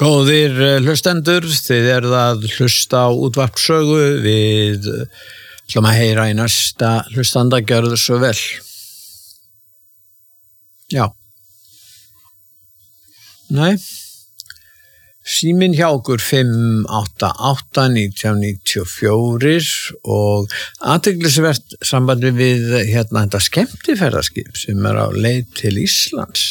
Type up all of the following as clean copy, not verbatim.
Góðir hlustendur, þið eruð að hlusta á útvarpssögu, við ætlum að heyra í næsta hlustanda, gjörðu svo vel. Já. Nei. Síminn hjá okkur 588-1994 og athyglisvert sambandi við þetta skemmtiferðaskip sem á leið til Íslands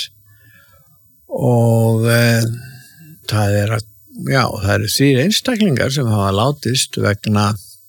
og það eru 3 einstaklingar sem hafa látist vegna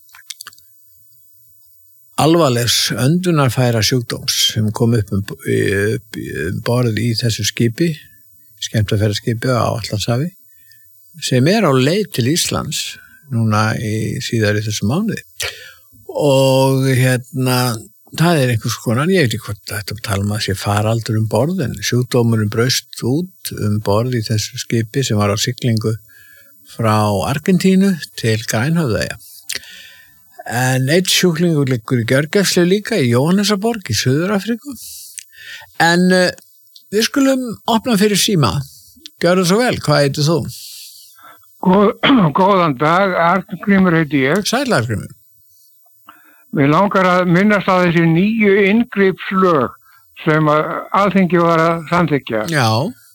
alvarlegs öndunarfæra sjúkdóms sem kom upp borð í þessu skipi, skemmtiferðaskipi á Atlantshafi, sem á leið til Íslands núna síðar í þessu mánuði. Og það einhvers konar, ég veit ekki hvort þetta tala að sé faraldur borð, en sjúkdómurinn braust út borð í þessu skipi sem var á siglingu frá Argentínu til Grænhöfðaeyja. En einn sjúklingur liggur í gjörgæslu líka í Jóhannesarborg í Suður-Afríku. En við skulum opna fyrir síma. Gjörðu svo vel, hvað heitir þú? Góðan dag, Arngrímur heiti ég. Sæll Arngrímur. Mér langar að minnast á þessi 9 inngripslög sem Alþingi var að samþykkja. Já.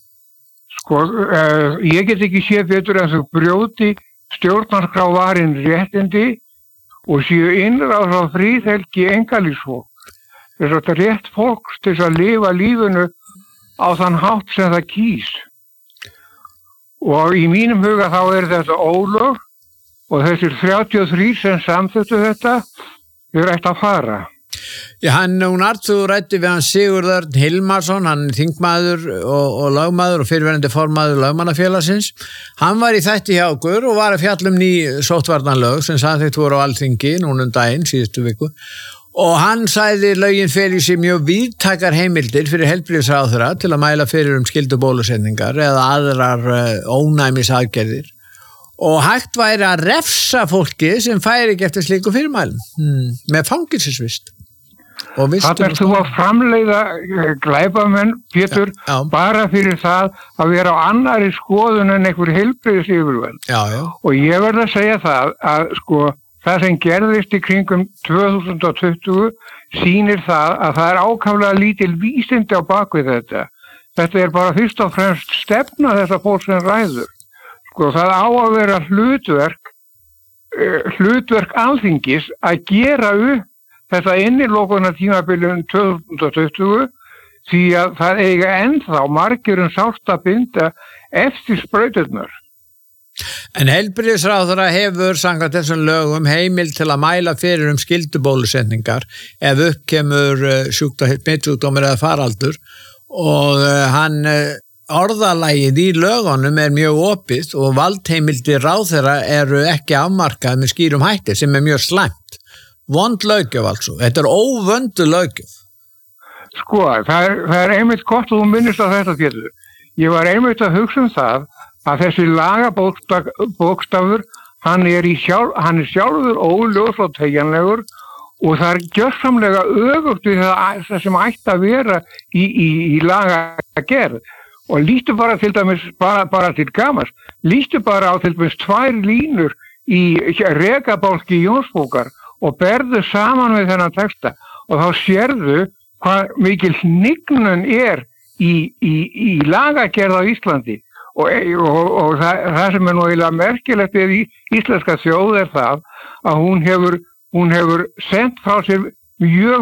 Ég get ekki séð betur en þau brjóti stjórnarskrárvarin réttindi og séu innráð á friðhelgi einkalífsfólk. Þess að rétt fólks til að lifa lífinu á þann hátt sem það kýs. Og í mínum huga þá þetta ólög og þessir 33 sem samþykktu þetta, þeir ættu að fara. Já, þú ræddi við hann Sigurð Örn Hilmarsson, hann þingmaður og lögmaður og fyrirverandi formaður lögmannafélagsins. Hann var í þætti hjá okkur og var að fjalla ný sóttvarnalög sem samþykkt voru á Alþingi núna daginn, síðustu viku. Og hann sagði lögin feli sér mjög víðtækar heimildir fyrir heilbrigðisráðherra til að mæla fyrir skyldubólusetningar eða aðrar ónæmisaðgerðir. Og hægt væri að refsa fólki sem færi ekki eftir slíku fyrirmælum með fangelsisvist. Þarna þú að framleiða glæpamenn, Pétur, bara fyrir það að vera á annarri skoðun en einhver heilbrigðisyfirvöld. Já. Og ég verð að segja það að það sem gerðist í kringum 2020 sýnir það að það ákaflega lítil vísindi á bakvið þetta. Þetta bara fyrst og fremst stefna þessa fólk sem ræður. Það á að vera hlutverk Alþingis að gera upp þetta innilokuna tímabilið 2020 því að það eiga ennþá margir sárt að binda eftir sprauturnar. En heilbrigðisráðherra hefur samkvæmt þessum lögum heimild til að mæla fyrir skyldubólusetningar ef uppkemur smittsjúkdómur eða faraldur og hann orðalagið í lögunum mjög opið og valdheimildir ráðherra eru ekki afmarkað með skýrum hætti sem mjög slæmt. Vond löggjöf altså. Þetta óvöndu löggjöf. Það einmitt gott að þú minnist á þetta, Pétur. Ég var einmitt að hugsa það að þessi lagabókstafur, hann er sjálfur óljós og teygjanlegur og það gjörsamlega öfugt við það sem ætti að vera í lagagerð. Og lístu bara til dæmis, bara til gamans, lístu bara á til dæmis 2 línur í rekabálki Jónsbókar og berðu saman við þennan texta og þá sérðu hvað mikil hnignun í lagagerð á Íslandi. Og það sem nú eiginlega merkilegt við íslenska þjóð það að hún hefur sendt frá sér mjög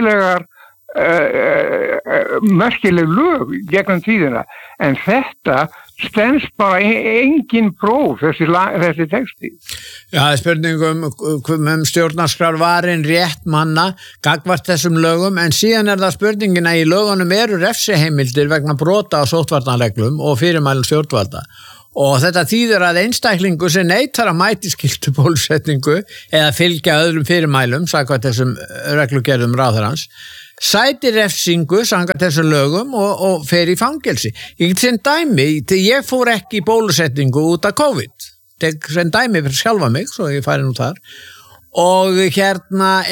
merkileg lög gegnum tíðina, en þetta stenst bara engin próf þessi texti. Já, spurningum stjórnarskrárvarin rétt manna gagnvart þessum lögum, en síðan það spurningin að í lögunum eru refsiheimildir vegna brota á sóttvarnareglum og fyrirmælum stjórnvalda. Og þetta þýðir að einstaklingu sem neitar að mæti skyldubólusetningu eða fylgja öðrum fyrirmælum samkvæmt þessum reglugerðum ráðherrans sæti refsingu samkvæmt þessum lögum og fer í fangelsi. Ég sem dæmi, ég fór ekki í bólusetningu út af COVID. Sem dæmi fyrir sjálfa mig, svo ég færi nú þar. Og ef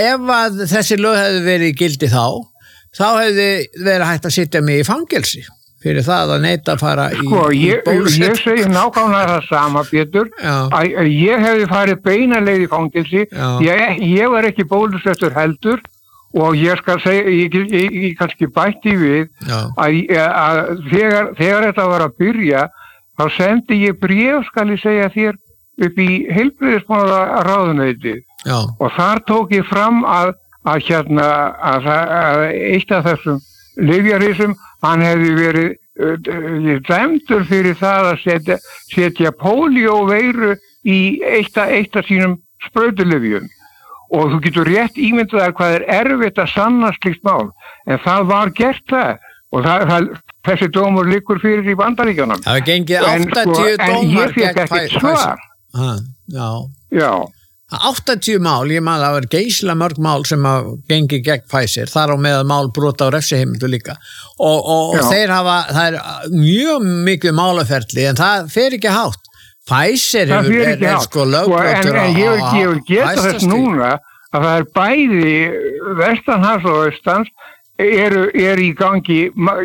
að þessi lög hefði verið í gildi þá hefði verið hægt að sitja mig í fangelsi fyrir það að neita að fara í ég segi nákvæmlega það sama, Pétur, að ég hefði farið beina leið í fangelsi, ég var ekki bólusettur heldur og ég skal segja, ég kannski bætti við að þegar þetta var að byrja, þá sendi ég bréf, skal ég segja þér, upp í heilbrigðismálaráðuneytið og þar tók ég fram að eitt af þessum lyfjarísum, hann hefði verið dæmdur fyrir það að setja pólióveiru í eitt af sínum sprautulyfjum og þú getur rétt ímyndað hvað erfitt að sanna slíkt mál, en það var gert það og þessi dómur liggur fyrir í Bandaríkjunum. Það var gengið 80 dómar gegn Pfizer. Já. 80 mál, ég maður það var geysla mörg mál sem að gengi gegn Pfizer, þar á meðal mál brota á refsiheimildu líka og þeir hafa, það mjög mikið málaferli en það fer ekki hátt. Pfizer er sko lögbrotur en ég vil geta þess núna að það bæði vestanhafs og austans er í gangi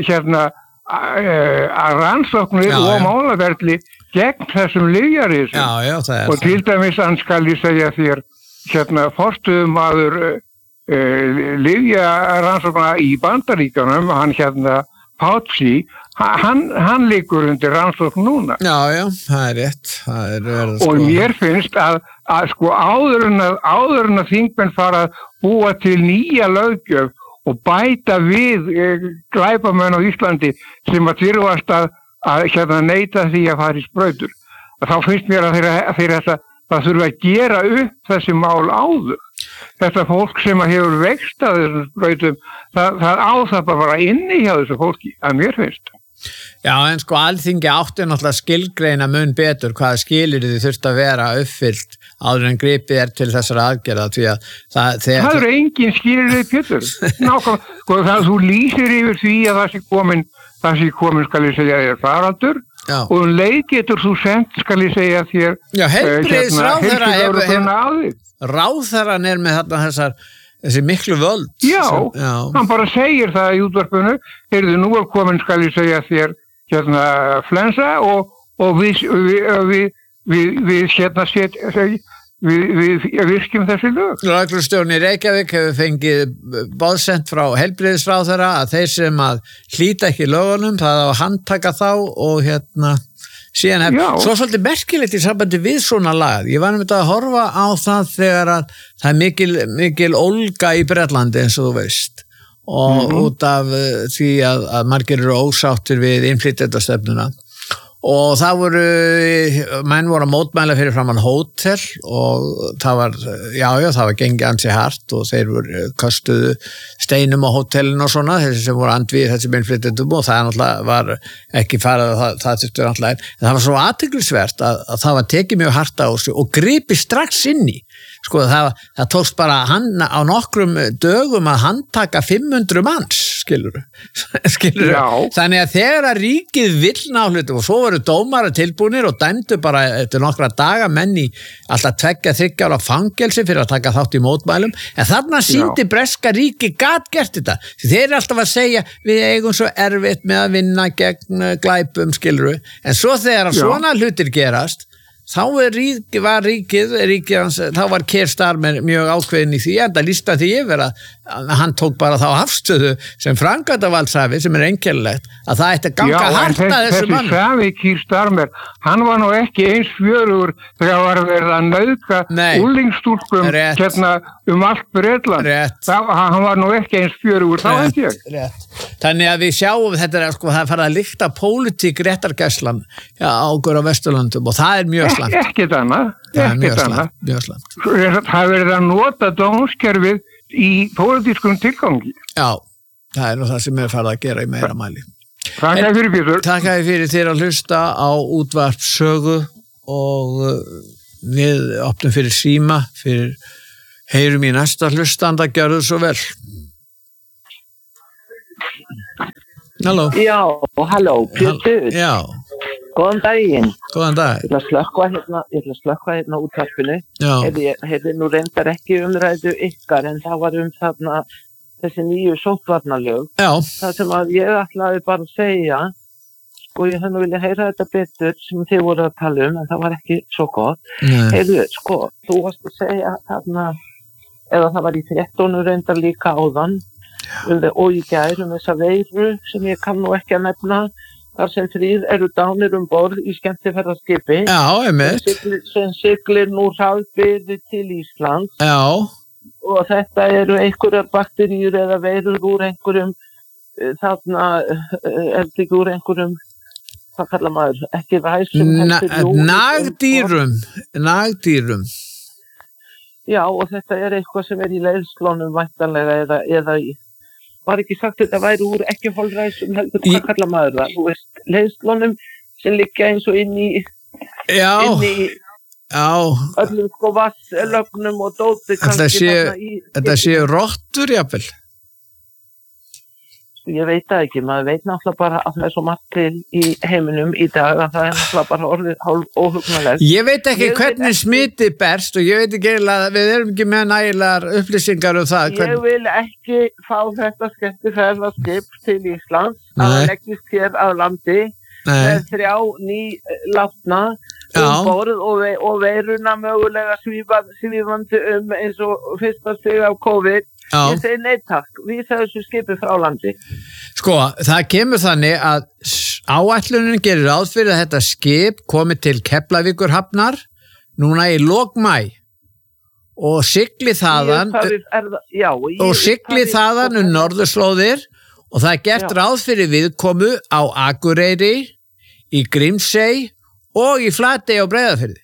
að rannsóknir og málaferli gegn þessum lyfjarísum og til dæmis hann skal ég segja þér forstöðumaður lyfjarannsókna í Bandaríkjunum, hann Fauci, hann liggur undir rannsókn núna. Já, það er rétt. Og mér finnst að sko áður en að þingmenn fara að búa til nýja löggjöf og bæta við glæpamenn á Íslandi sem að þyrfast að neita því að fara í sprautur. Þá finnst mér að það þurfa að gera upp þessi mál áður. Þetta fólk sem að hefur veikst að þessum sprautum, það á það bara inni hjá þessu fólki, að mér finnst. Já, en sko Alþingi átti náttúrulega skilgreina mun betur hvaða skilyrði þurft að vera uppfyllt áður en gripið til þessara aðgerða því að það eru engin skilyrði, Pétur. Nákvæmlega, sko þú lýsir yfir því að það sé komin skal ég segja þér faraldur og leið getur þú sent skal ég segja þér ráðherran er með þessi miklu völd. Já, hann bara segir það í útvarpinu, heyrðu nú er komin skal ég segja þér flensa og við virkjum þessi lög. Lögreglustjórinn í Reykjavík hefur fengið boðsent frá heilbrigðisráðherra að þeir sem að hlíta ekki lögunum, það á að handtaka þá og síðan svo svolítið merkilegt í sambandi við svona lag. Ég var að horfa á það þegar að það er mikil ólga í Bretlandi eins og þú veist og út af því að margir eru ósáttir við innflytjendastefnuna og það menn voru að mótmæla fyrir framan hótel og það var gengið ansi hart og þeir voru kastuðu steinum á hótelin og svona, þessi sem voru andvíðir þessum innflytjendum og það náttúrulega var ekki farið að það þurfti náttúrulega en það var svo athyglisvert að það var tekið mjög hart á þessu og gripi strax inn í. Sko það tókst bara á nokkrum dögum að handtaka 500 manns, skilurðu. Þannig að þegar að ríkið vill ná hlutum og svo voru dómara tilbúnir og dæmdu bara eftir nokkra daga menn í alltaf 2-3 ára fangelsi fyrir að taka þátt í mótmælum en þarna sýndi breska ríki gat gert þetta. Því þeir eru alltaf að segja við eigum svo erfitt með að vinna gegn glæpum, skilurðu. En svo þegar svona hlutir gerast þá var ríkið þá var Keir Starmer mjög ákveðin í því enda lýsta því yfir að hann tók bara þá afstöðu sem framkvæmdarvaldshafi sem er einkennilegt að það ætti að ganga hart að þessu mann. Þessi safi Keir Starmer, hann var nú ekki eins fjörugur þegar var verið að nauðga unglingsstúlkum allt Bretland. Hann var nú ekki eins fjörugur þá held ég. Þannig að við sjáum þetta það farið að lykta pólitík réttargæslan á okkur á Vesturlöndum og það er mjög slæmt. Ekkert annað. Mjög slæmt. Það verið að nota dómskerfið í pólitískum tilgangi. Já, það er nú það sem farið að gera í meira mæli. Takk fyrir Pétur. Takk fyrir þér að hlusta á útvarp Sögu og við opnum fyrir síma fyrir heyrum í næsta hlustanda, gjörðu svo vel. Halló. Já, halló, Pétur. Já. Góðan daginn. Góðan dag. Ég ætla að slökkva hérna útvarpinu. Hefði nú reyndar ekki umræðu ykkar en það var þarna þessi nýju sóttvarnalög. Já. Það sem að ég ætlaði bara að segja sko, ég hef nú vilja heyra þetta betur sem þið voru að tala en það var ekki svo gott. Heyrðu, sko, þú varst að segja þarna, eða það var í 13 reyndar líka áðan, og í gær þessa veiru sem ég kann nú ekki að nefna, þar sem 3 eru dánir borð í skemmtiferðaskipi. Já, einmitt. Sem siglir nú hraðbyði til Íslands. Já. Og þetta eru einhverjar bakteríur eða veirur úr einhverjum, þarna, ekki úr einhverjum, hvað kallar maður, ekki ræsum. Nagdýrum. Já, og þetta eitthvað sem í leiðslónum væntanlega eða í, var ekki sagt þetta væri úr ekki holræsum heldur, hvað kallar maður það? Þú veist, leiðslónum sem liggja eins og inn í öllum sko vatnslögnum og dóti kannski. Þetta séu rottur, jafnvel? Ég veit það ekki, maður veit náttúrulega bara að það svo margt til í heiminum í dag að það náttúrulega bara orðið hálf óhugnalegt. Ég veit ekki hvernig smiti berst og ég veit ekki að við erum ekki með nægilegar upplýsingar það. Ég vil ekki fá þetta skemmtiferðaskip til Íslands að leggist hér að landi með 3 nýlátna borð og veiruna mögulega svífandi eins og fyrsta stig af COVID. Ég segi nei takk, við þessu skipi frá landi. Sko, það kemur þannig að áætlunin gerir ráð fyrir að þetta skip komi til Keflavíkurhafnar núna í lok maí og sigli þaðan norðurslóðir og það gert ráð fyrir viðkomu á Akureyri, í Grímsey og í Flatey og Breiðafirði.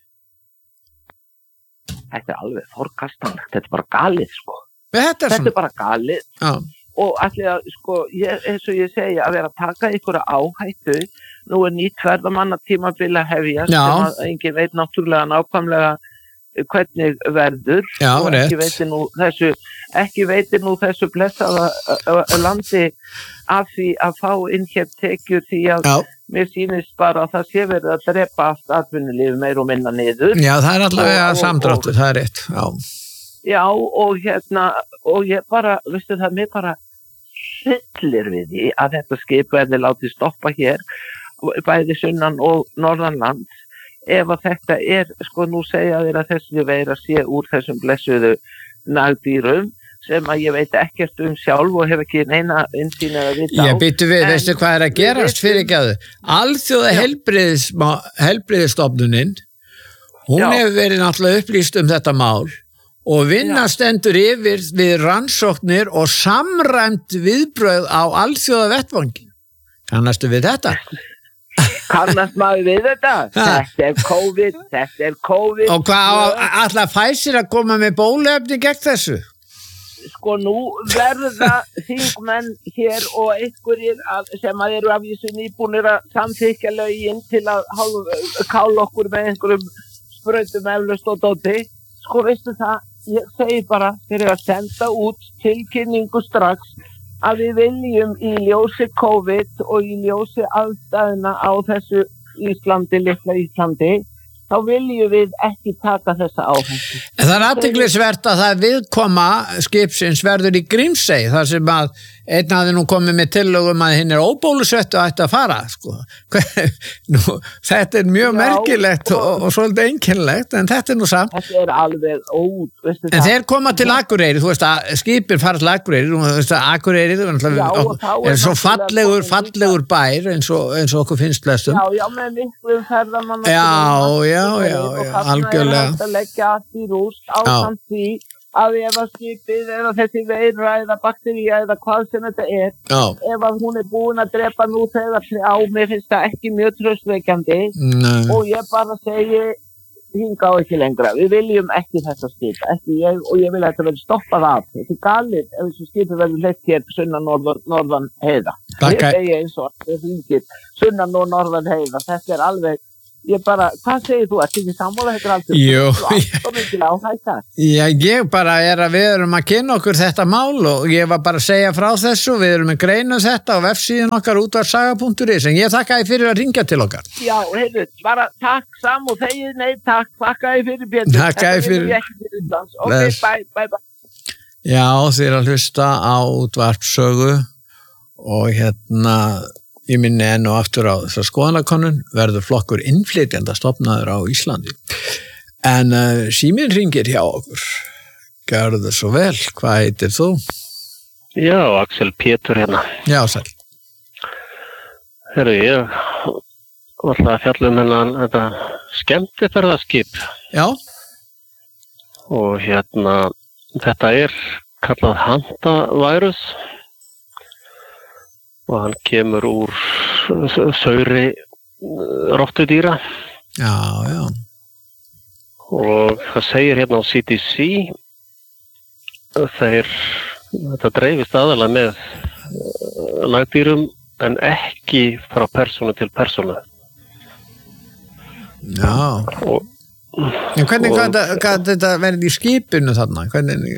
Þetta alveg forkastanlegt, þetta bara galið sko. Þetta bara galið og allir að sko, eins og ég segja að vera að taka einhverja áhættu, nú nýtt ferðamanna tímabil að hefjast sem að engin veit náttúrulega nákvæmlega hvernig verður og ekki veitir nú þessu blessaða landi af því að fá inn hér tekjur því að mér sýnist bara að það sé verið að drepa allt atvinnulíf meir og minna niður. Já, það allavega samdráttur, það rétt, Já, og ég bara, veistu það, mér bara fyllir við því að þetta skip verði látið stoppa hér, bæði sunnan og norðanlands, ef að þetta sko nú segja þér að þessi veira sé úr þessum blessuðu nagdýrum, sem að ég veit ekkert sjálf og hef ekki neina innsýn eða vita á. Ég býtu við, veistu hvað að gerast fyrir ekki að alþjóða heilbrigðisstofnunin, hún hefur verið náttúrulega upplýst þetta mál, og vinna stendur yfir við rannsóknir og samræmt viðbrögð á alþjóða vettvangi. Kannastu við þetta? Kannast maður við þetta? Þetta er COVID. Og hvað ætla Pfizer að koma með bóluefni gegn þessu? Sko nú verða þingmenn hér og einhverjir sem að eru af þessu nýbúnir að samþykkja lögin til að kála okkur með einhverjum sprautum eflaust og dóti. Sko veistu það, ég segi bara fyrir að senda út tilkynningu strax að við viljum í ljósi COVID og í ljósi aðstæðuna á þessu Íslandi, litla Íslandi, þá viljum við ekki taka þessa áhættu. Það athyglisvert að það viðkoma skipsins verður í Grímsey, þar sem að einn hafði nú komið með tillögum að hinn óbólusettu ætti að fara. Sko. Þetta mjög merkilegt og svolítið einkennilegt, en þetta nú samt. Þetta alveg En þeir koma til Akureyri, þú veist að skipin fara til Akureyri, þú veist að Akureyri svo fallegur bær eins og okkur finnst flestum. Já, með miklum ferðamanna. Já, algjörlega. Og það leggja allt í rúst ásamt því að ef að skipið eða þessi veira eða baktería eða hvað sem þetta ef að hún búin að drepa nú þegar mér finnst það ekki mjög traustveikjandi og ég bara segi hinga á ekki lengra, við viljum ekki þetta skip, ekki ég og ég vil að þetta verði stoppað af, þetta galið ef þessu skipið verður leitt hér sunnan norðan heiða, ég segi eins og þetta hingir sunnan og norðan heiða, þetta alveg ég bara, hvað segir þú? Ekki sammála þetta alltaf? Já, ég bara að við erum að kynna okkur þetta mál og ég var bara að segja frá þessu, við erum að greina þetta á vefsíðun okkar útvarpssaga.is en ég þakka þér fyrir að ringja til okkar. Já, heyrðu, bara takk Sam og þegið, nei takk, þakka þér fyrir Pétur. Þakka þér fyrir. Ok, bye. Já, þið að hlusta á útvarpssögu og ég minni enn og aftur á þessa skoðanakönnun, verður flokkur innflytjenda stofnaður á Íslandi. En síminn hringir hjá okkur. Gjörðu svo vel, hvað heitir þú? Já, Axel Pétur hérna. Já, sæl. Herru, ég var alltaf að fjalla þetta skemmtiferðaskip. Já. Og þetta kallað Hantavirus og hann kemur úr sauri rottudýra. Já, já. Og það segir hérna á CDC þetta dreifist aðalega með nagdýrum en ekki frá persónu til persónu. Já. En hvernig gat þetta verið í skipinu þarna? Hvernig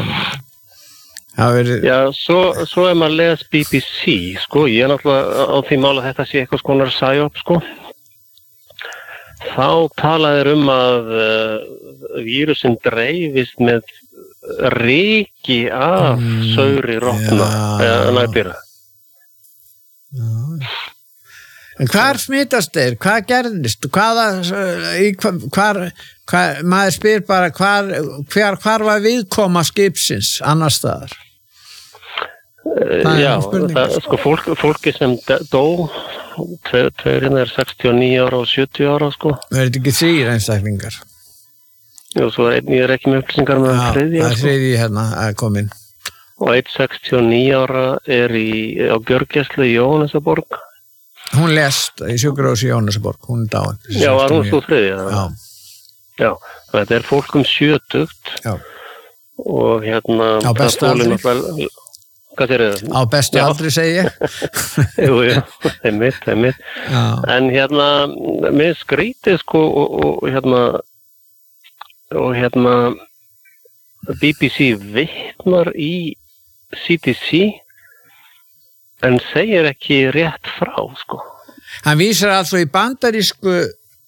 Já, svo maður les BBC, sko, ég náttúrulega á því mála þetta sé eitthvað skonar psyop, sko. Þá talaðir að vírusinn dreifist með ryki af sauri rottna eða nagdýra. En hvar smitast þeir? Hvað gerðist? Maður spyr bara hvar var viðkoma skipsins annars staðar? Já, sko fólki sem dó, tveirinn 69 ára og 70 ára, sko. Það þetta ekki 3 einstaklingar? Jú, svo einn ég ekki með upplýsingar með þriðja. Já, það þriðji hérna að komin. Og 69 ára á gjörgæslu í Jóhannesaborg. Hún lést í sjúkrahúsi í Jóhannesaborg, hún dáin. Já, var hún svo þriðja? Já. Já, þetta fólk 70. Já. Og á bestu aldri. Hvað sér þið? Á bestu aldri, segi ég. Jú, einmitt. En mér skrítið, sko, og BBC vitnar í CDC en segir ekki rétt frá, sko. Hann vísar altså í bandarísku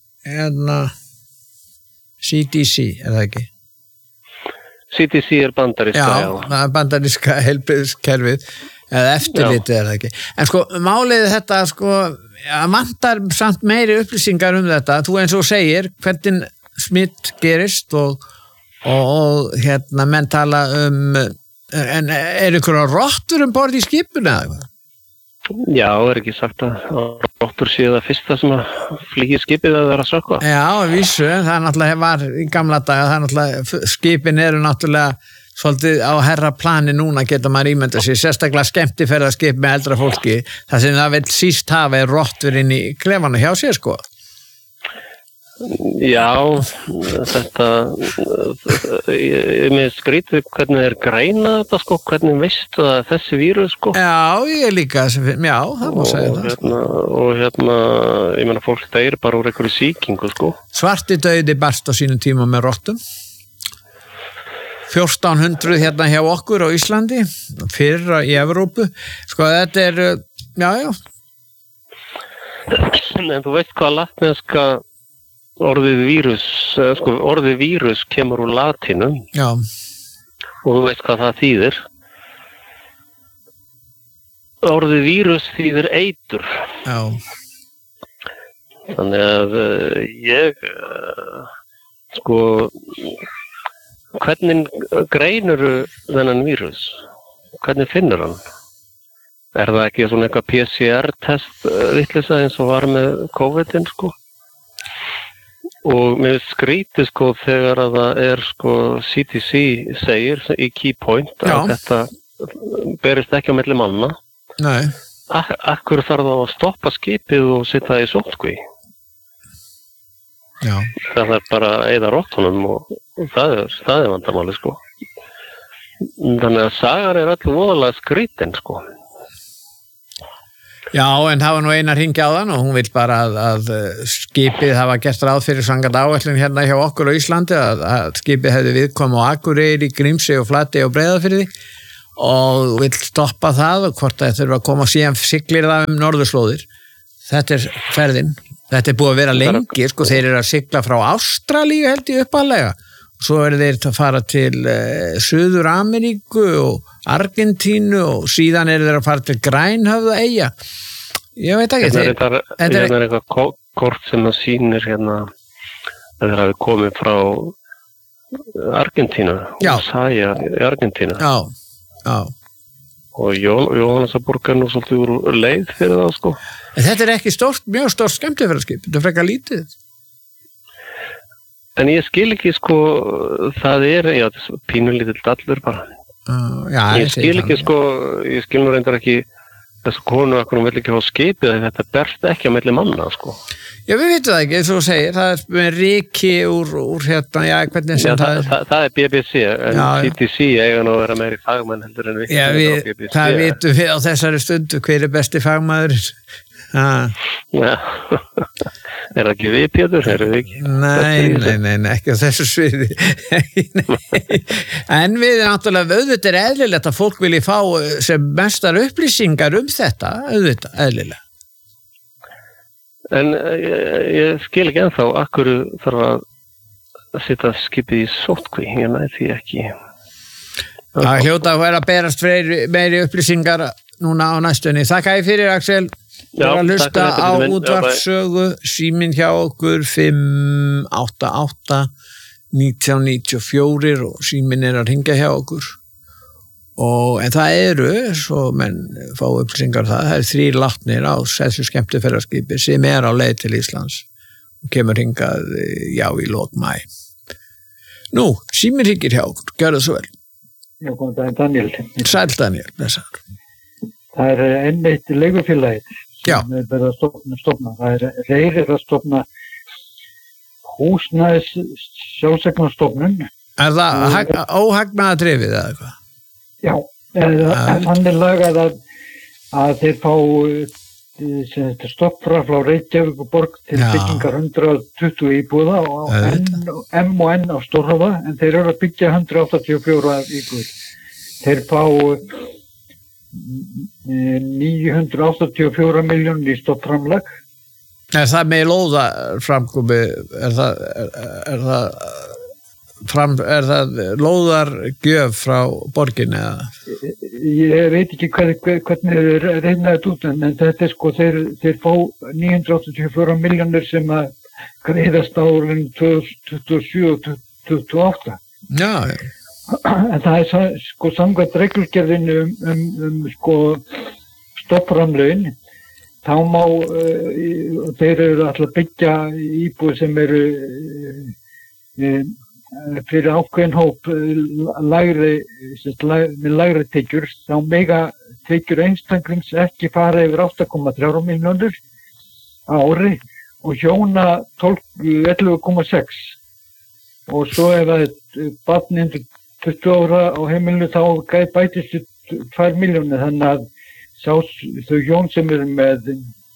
CDC, það ekki? CDC bandaríska, já. Já, bandaríska heilbrigðiskerfið eða eftirlitið það ekki. En sko, málið þetta, sko, vantar samt meiri upplýsingar þetta. Þú eins og segir, hvernig smitt gerist og menn tala en ykkur rottur borð í skipinu eða eitthvað? Já, ekki sagt að rottur séu það fyrsta sem að flýja skipið að vera að sökva. Já, vísu, það náttúrulega var í gamla daga, það náttúrulega, skipin eru náttúrulega svolítið á herra plani núna geta maður ímynda sér, sérstaklega skemmtiferðaskip með eldra fólki, það sem það vil síst hafa rottur inn í klefana hjá sér, sko. Já, þetta mér skrítið hvernig greina þetta, sko, hvernig veistu að þessi vírus, sko. Já, ég líka, já, það má segja það. Og ég meina fólk deyr bara úr einhverju sýkingu, sko. Svarti dauði barst á sínum tíma með rottum. 1400 hjá okkur á Íslandi, fyrra í Evrópu. Sko, þetta já. En þú veist hvað latneska orðið vírus kemur úr latinu. Já. Og þú veist hvað það þýðir. Orðið vírus þýðir eitur. Já. Þannig að ég hvernig greinur þennan vírus? Hvernig finnur hann? Er það ekki svona eitthvað PCR-test vitleysa eins og var með COVID-in, sko? Og mér skrítið, sko, þegar að það sko, CDC segir í key point að þetta berist ekki á milli manna. Nei. Akkur þarf það að stoppa skipið og setja það í sóttkví. Já. Það bara að eyða rottunum og það er vandamáli, sko. Þannig að sagan öllu voðalega skrítin, sko. Já, en það var nú Einar hringi á þann og hún vill bara að skipið hafa gert ráð fyrir samkvæmt áætlun hérna hjá okkur á Íslandi að skipið hefði viðkomu á Akureyri, Grímsey og Flatey og Breiðafirði og vill stoppa það og hvort það þurfa að koma síðan siglir það norðurslóðir. Þetta ferðin. Þetta búið að vera lengi, sko, þeir eru að sigla frá Ástralíu held ég uppalega. Svo eru þeir að fara til Suður Ameríku og Argentínu og síðan eru þeir að fara til Grænhöfðaeyja Ég veit ekki. Þetta er eitthvað kort sem það sýnir hérna að þeir hafi komið frá Argentínu. Sæja í Argentínu. Já. Og Jóhannesarborg nú svolítið úr leið fyrir það, sko. En þetta er ekki mjög stórt skemmtiferðaskip. Þetta er frekar lítið. En ég skil ekki, sko, það er pínulítill dallur bara. Ég skil ekki, sko, ég skil nú reyndar ekki þessu konu akkur vill ekki fá skipið að þetta berst ekki á milli manna, sko. Já, við veitum það ekki, eins og þú segir, það er með riki úr hérna, hvernig sem það er. Það er BBC, en CTC eiga nú að vera meiri fagmann heldur en við. Það vitum við á þessari stundu hver er besti fagmaðurinn. Já, er það ekki við, Pétur? Nei, ekki á þessu sviði. En við náttúrulega, auðvitað er eðlilegt að fólk vilji fá sem mestar upplýsingar þetta, auðvitað, eðlilega. En ég skil ekki ennþá, akkur þarf að setja skipið í sóttkví, ég næði því ekki. Það hljóta að vera að berast meiri upplýsingar núna á næstunni. Þakka ég fyrir, Axel. Við erum að hlusta á útvarpssögu, síminn hjá okkur 588-1994 og síminn er að hringja hjá okkur. En það eru, svo menn fá upplýsingar það er 3 látnir á þessu skemmtiferðaskipi sem er á leið til Íslands og kemur hingað í lok maí. Nú, síminn hringir hjá okkur, gjörðu svo vel. Já, góðan daginn, Daniel. Sæll Daniel, blessaður. Það er enn eitt leigufélagið sem er verið að stofna. Það er Reyrir að stofna húsnæðis sjálfseignarstofnun. Er það óhagnaðardrifið eða eitthvað? Já, þannig lagað að þeir fá stoppra frá Reykjavíkurborg til byggingar 120 íbúða og M&N á Stórhöfða, en þeir eru að byggja 184 íbúður. Þeir fá 984 miljónir í stoppframlag. Er það með lóðaframkomi? Er það lóðargjöf frá borginni eða? Ég veit ekki hvernig þeir reynaði þetta út, en þetta er sko, þeir fá 984 miljónir sem að greiðast árin 2027 og 2028. Já. En það er sko samkvæmt reglugerðinu sko stoppframlögin, þá má þeir eru alltaf byggja íbúð sem eru fyrir ákveðin hóp með lægri tekjur, þá mega tekjur einstaklings ekki fara yfir 8,3 milljónir á ári og hjóna 11,6 og svo ef það er barn undir 20 ára á heimilinu þá bætist 2 milljónir, þannig að þau hjón sem eru með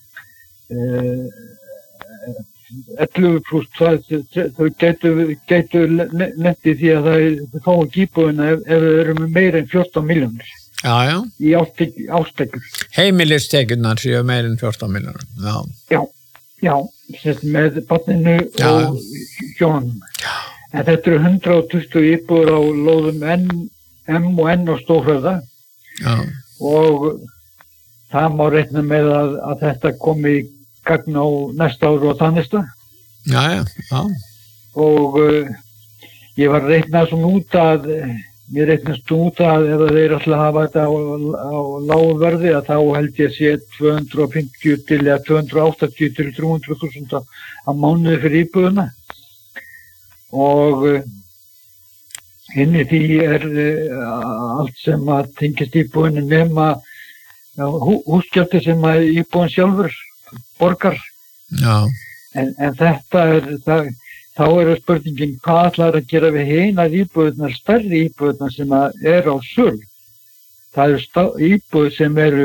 11 pluss 2 þau gætu lendi því að þau fá ekki íbúðina ef þau eru með meira en 14 milljónir í ástekjur. Heimilistekjurnar séu meira en 14 milljónir. Já, með barninu og hjónum. En þetta eru 120 íbúður á lóðum M&N á Stórhöfða og það má reikna með að þetta komi í gagn á næsta ári og það næsta. Já. Og ég var að reikna svona út að, mér reiknast út að ef þeir ætla að hafa þetta á lágu verði að þá held ég sé 250 til 280 til 300.000 á mánuði fyrir íbúðuna. Og inn í því er allt sem að tengist íbúðinu nema húsgjaldi sem að íbúðin sjálfur borgar. Já. En þetta þá er spurningin hvað ætlar að gera við hinar íbúðunar, stærri íbúðunar sem er á sölu. Það eru íbúður sem eru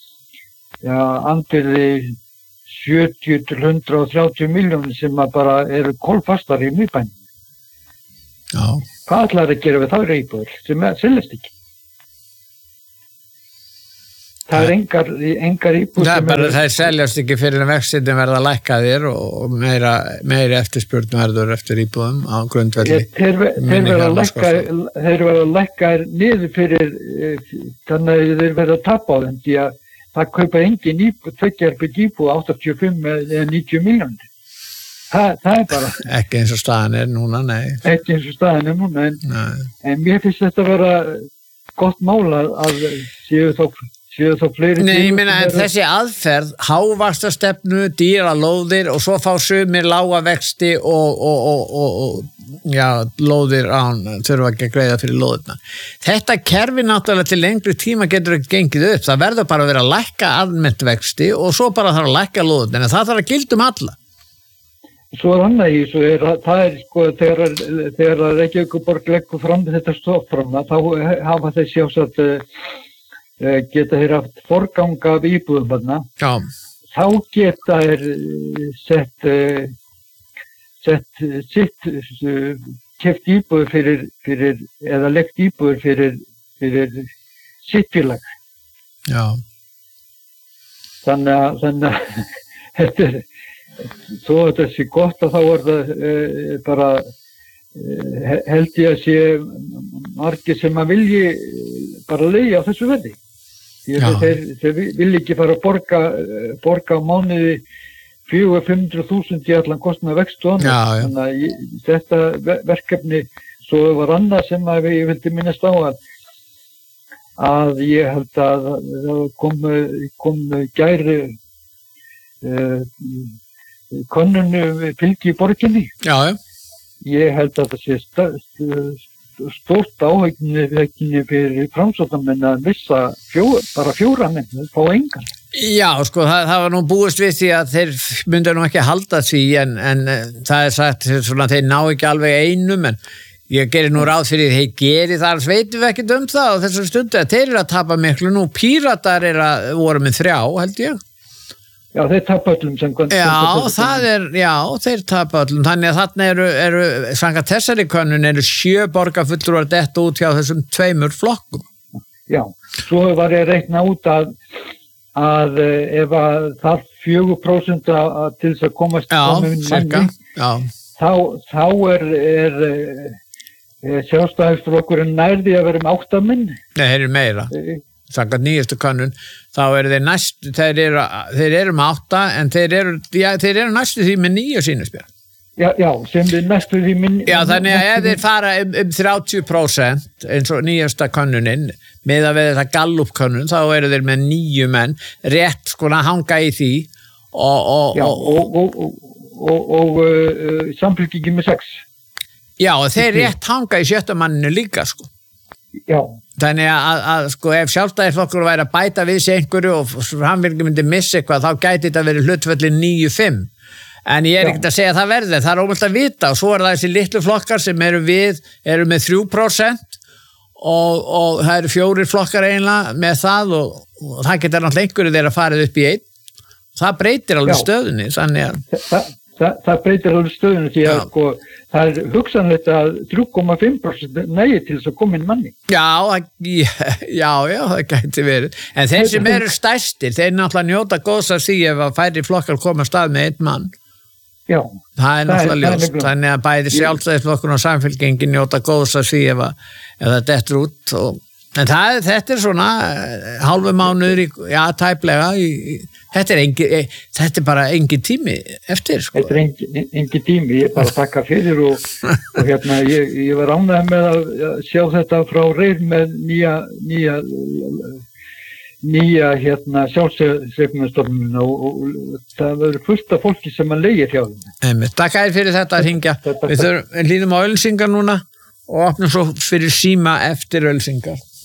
andvirði 70 til 130 milljónir sem bara eru kolfastar í miðbænum. Já. Hvað ætlar að gera við þær íbúður sem seljast ekki? Það er engar íbúð sem eru... Það seljast ekki fyrir en vextin verða lækkaðir og meiri eftirspurn verður eftir íbúðum á grundvelli. Þeir verða lækkaðir niður fyrir þannig að þeir verða að tapa á þeim því að það kaupa engin tveggjarbyggð íbúð 85 eða 90 milljónir. Það bara... Ekki eins og staðan núna, nei. Ekki eins og staðan núna, en mér finnst þetta að vera gott mál að séu þá fleiri... Nei, ég meina, en þessi aðferð, hávaxtastefnu, dýralóðir og svo fá sumir lága vexti og lóðir þurfa ekki að greiða fyrir lóðirna. Þetta kerfi náttúrulega til lengri tíma getur ekki gengið upp. Það verður bara að vera að lækka almennt vexti og svo bara þarf að lækka lóðirna, en það þarf að gilda alla. Svo annað í þessu það er sko þegar Reykjavíkurborg leggur fram þetta stofnframlag, þá hafa þeir sjálfsagt geta þeir haft forgang af íbúðum þarna. Já. Þá geta þeir sett keypt íbúður fyrir eða leggt íbúður fyrir sitt félag. Já. Þannig að þetta þó að þetta sé gott að þá það bara held ég að sé margir sem að vilji bara leigja á þessu verði. Þeir vilja ekki fara að borga á mánuði 400-500.000 í allan kostnað vextu og annað. Þannig að þetta verkefni svo var annað sem að ég vildi minnast á að ég held að það kom gæri könnunu fylgi í borginni. Já. Ég held að það sé stórt áhyggjunni fyrir framsóknarmenn að missa bara 4 menn, fá engan. Já, sko, það var nú búist við því að þeir myndu nú ekki halda því en það er sagt svona þeir ná ekki alveg einum en ég gerir nú ráð fyrir þeir geri það, veitum við ekkert það á þessum stundu að þeir eru að tapa miklu nú, Píratar voru með 3 held ég. Já, þeir tapa öllum samkvæmt. Þeir tapa öllum. Þannig að þarna eru samkvæmt þessari könnun 7 borgarfulltrúar detta út hjá þessum 2 flokkum. Já, svo var ég að reikna út að ef að það 4% til þess að komast manni, þá sjálfstæðisflokkurinn nærði að vera 8 menn. Nei, þeir eru meira. Samkvæmt nýjastu könnun, þá eru þeir næstu, þeir eru með 8, en þeir eru næstu því með 9 sýnisbjörn. Já, sem við næstu því með 9. Já, þannig að ef þeir fara 30% eins og nýjasta könnunin, með að við þetta Gallup-könnun, þá eru þeir með 9 menn, rétt sko að hanga í því og samfylkingin með 6. Já, og þeir rétt hanga í 7. manninu líka, sko. Já. Þannig að sko ef sjálfstæðisflokkur væri að bæta við sig einhverju og hann myndi missa eitthvað þá gæti þetta verið hlutföllin 9-5 en ég ekkert að segja að það verði það ómögulegt að vita og svo það þessi litlu flokkar sem eru með 3% og það eru 4 flokkar eiginlega með það og það getur náttúrulega einhverju þeirra farið upp í 1 það breytir alveg stöðunni þannig að það breytir alveg stöðunni því að sko það hugsanlegt að 3,5% nægir til þess að koma inn manni. Já, það gæti verið. En þeir sem eru stærstir, þeir náttúrulega njóta góðs að því ef að færri flokkar koma að stað með 1 mann. Já. Það náttúrulega ljóst. Þannig að bæði sjálfstæðisflokkurinn og samfylkingin njóta góðs að því ef það dettur út. En þetta svona hálfu mánuður tæplega þetta bara engin tími eftir sko. Þetta engin tími, ég bara þakka fyrir og hérna ég var ánægður með að sjá þetta frá Reyr með nýja hérna sjálfseignarstofnun og það verður fullt af fólki sem að leigja hjá þeim. Takk fyrir þetta að hringja. Við líðum á auglýsingar núna og opnum svo fyrir síma eftir auglýsingar.